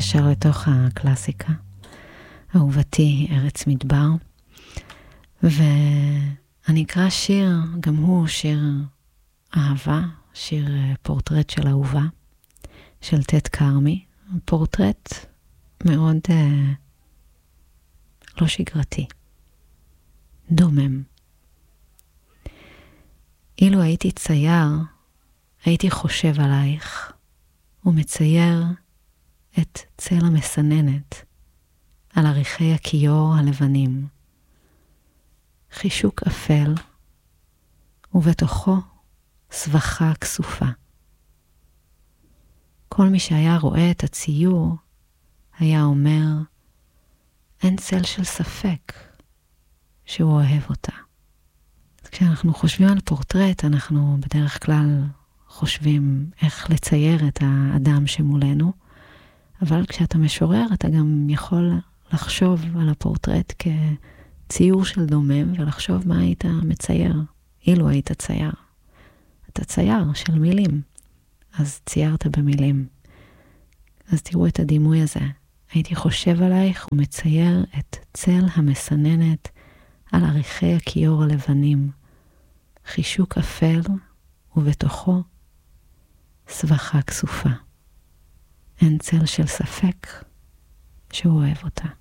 ישר לתוך הקלאסיקה. אהובתי ארץ מדבר. ואני אקרא שיר, גם הוא שיר אהבה, שיר פורטרט של אהובה, של טד קרמי. פורטרט מאוד לא שגרתי. דומם. אילו הייתי צייר, הייתי חושב עלייך, ומצייר את צל המסננת על עריכי הכיור הלבנים. חישוק אפל, ובתוכו סבכה כסופה. כל מי שהיה רואה את הציור, היה אומר, אין צל של ספק שהוא אוהב אותה. כשאנחנו חושבים על פורטרט, אנחנו בדרך כלל חושבים איך לצייר את האדם שמולנו, אבל כשאתה משורר, אתה גם יכול לחשוב על הפורטרט כציור של דומם, ולחשוב מה היית מצייר, אילו היית צייר. אתה צייר של מילים, אז ציירת במילים. אז תראו את הדימוי הזה. הייתי חושב עלייך ומצייר את צל המסננת על עריכי הכיור הלבנים. חישוק אפל ובתוכו סבכה כסופה. אין צל של ספק שהוא אוהב אותה.